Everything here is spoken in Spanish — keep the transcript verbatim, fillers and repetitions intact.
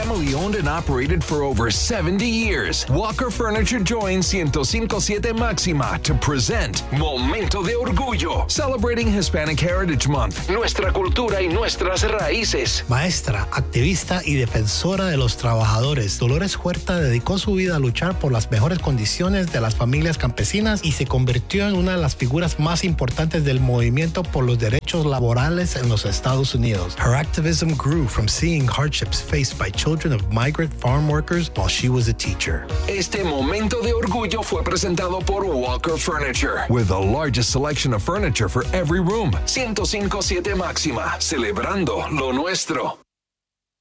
family owned and operated for over seventy years. Walker Furniture joins one oh cinco point siete Máxima to present Momento de Orgullo, celebrating Hispanic Heritage Month, nuestra cultura y nuestras raíces. Maestra, activista y defensora de los trabajadores, Dolores Huerta dedicó su vida a luchar por las mejores condiciones de las familias campesinas y se convirtió en una de las figuras más importantes del movimiento por los derechos laborales en los Estados Unidos. Her activism grew from seeing hardships faced by children of migrant farm workers while she was a teacher. Este Momento de Orgullo fue presentado por Walker Furniture, with the largest selection of furniture for every room. one oh cinco point siete Máxima, celebrando lo nuestro.